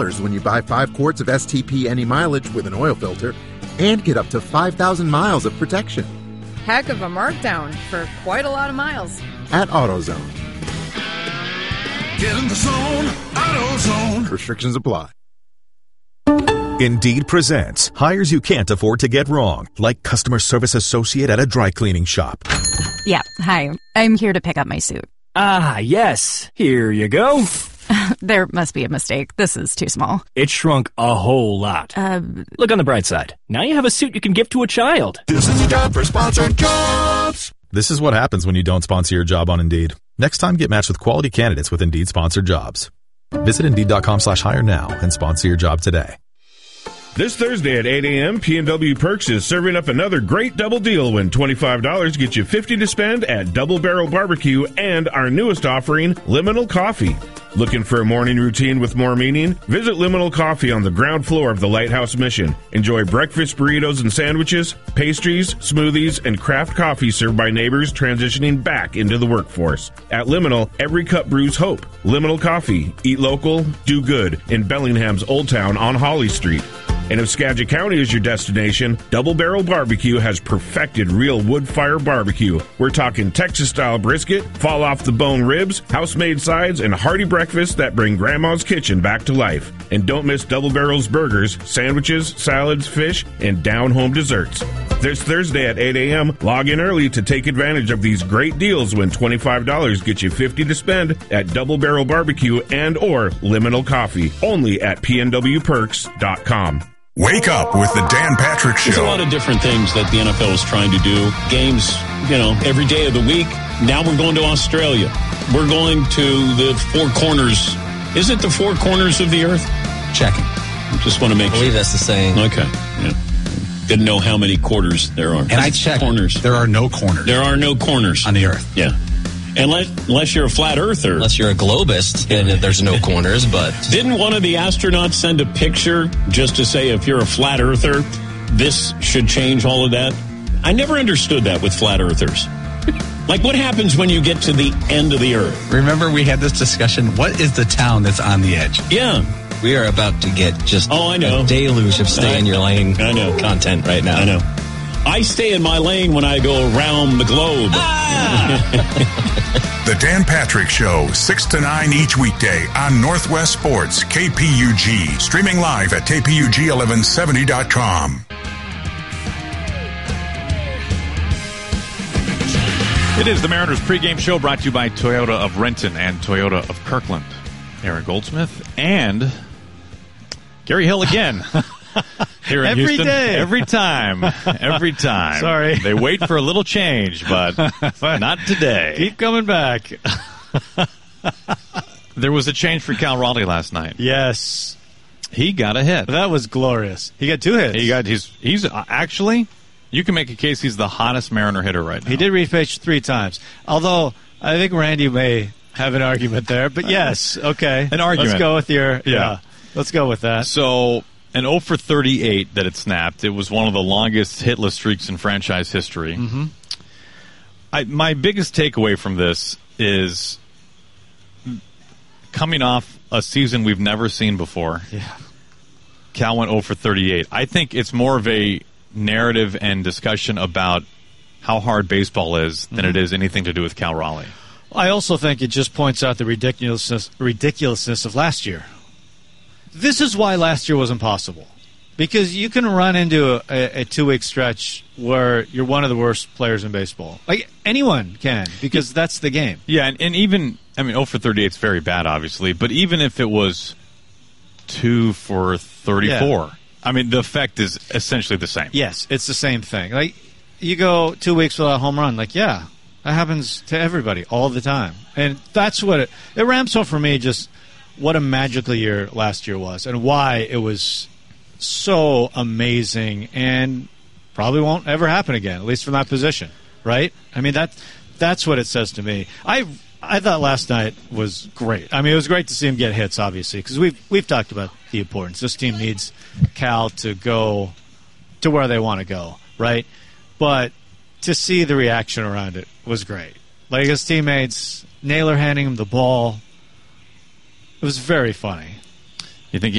$5 when you buy 5 quarts of STP Any Mileage with an oil filter and get up to 5,000 miles of protection. Heck of a markdown for quite a lot of miles. At AutoZone. Get in the zone, AutoZone. Restrictions apply. Indeed presents hires you can't afford to get wrong, like customer service associate at a dry cleaning shop. Yeah, hi. I'm here to pick up my suit. Ah, yes. Here you go. There must be a mistake. This is too small. It shrunk a whole lot. Look on the bright side. Now you have a suit you can give to a child. This is a job for sponsored jobs. This is what happens when you don't sponsor your job on Indeed. Next time, get matched with quality candidates with Indeed sponsored jobs. Visit Indeed.com/hire now and sponsor your job today. This Thursday at 8 a.m., P&W Perks is serving up another great double deal when $25 gets you $50 to spend at Double Barrel Barbecue and our newest offering, Liminal Coffee. Looking for a morning routine with more meaning? Visit Liminal Coffee on the ground floor of the Lighthouse Mission. Enjoy breakfast burritos and sandwiches, pastries, smoothies, and craft coffee served by neighbors transitioning back into the workforce. At Liminal, every cup brews hope. Liminal Coffee. Eat local, do good in Bellingham's Old Town on Holly Street. And if Skagit County is your destination, Double Barrel Barbecue has perfected real wood fire barbecue. We're talking Texas-style brisket, fall-off-the-bone ribs, house-made sides, and hearty breakfasts that bring Grandma's kitchen back to life. And don't miss Double Barrel's burgers, sandwiches, salads, fish, and down-home desserts. This Thursday at 8 a.m., log in early to take advantage of these great deals when $25 gets you $50 to spend at Double Barrel Barbecue and or Liminal Coffee, only at pnwperks.com. Wake up with the Dan Patrick Show. There's a lot of different things that the NFL is trying to do. Games, every day of the week. Now we're going to Australia. We're going to the four corners. Is it the four corners of the earth? Checking. Just want to make sure. I believe that's the saying. Okay. Yeah. Didn't know how many quarters there are. And I checked. Corners. There are no corners. There are no corners. On the earth. Yeah. Unless you're a flat earther. Unless you're a globist, then there's no corners, but... Didn't one of the astronauts send a picture just to say if you're a flat earther, this should change all of that? I never understood that with flat earthers. Like, what happens when you get to the end of the earth? Remember we had this discussion, what is the town that's on the edge? Yeah. We are about to get just I know. A deluge of stay in your lane content right now. I know. I stay in my lane when I go around the globe. The Dan Patrick Show, 6 to 9 each weekday on Northwest Sports, KPUG. Streaming live at kpug1170.com. It is the Mariners pregame show brought to you by Toyota of Renton and Toyota of Kirkland. Aaron Goldsmith and Gary Hill again. Here in every Houston, day. every time. Sorry. They wait for a little change, but not today. Keep coming back. There was a change for Cal Raleigh last night. Yes. He got a hit. That was glorious. He got 2 hits. He's actually, you can make a case he's the hottest Mariner hitter right now. He did reach pitch 3 times. Although, I think Randy may have an argument there. But yes, okay. An argument. Let's go with let's go with that. So... An 0 for 38 that it snapped. It was one of the longest hitless streaks in franchise history. Mm-hmm. My biggest takeaway from this is coming off a season we've never seen before. Yeah. Cal went 0 for 38. I think it's more of a narrative and discussion about how hard baseball is than it is anything to do with Cal Raleigh. I also think it just points out the ridiculousness of last year. This is why last year was impossible. Because you can run into a 2-week stretch where you're one of the worst players in baseball. Like, anyone can, because that's the game. Yeah, and even, 0 for 38 is very bad, obviously, but even if it was 2 for 34, the effect is essentially the same. Yes, it's the same thing. Like, you go 2 weeks without a home run, that happens to everybody all the time. And that's what it ramps up for me, just what a magical year last year was and why it was so amazing and probably won't ever happen again, at least from that position, right? That's what it says to me. I thought last night was great. It was great to see him get hits, obviously, because we've talked about the importance. This team needs Cal to go to where they want to go, right? But to see the reaction around it was great. Like his teammates, Naylor handing him the ball. It was very funny. You think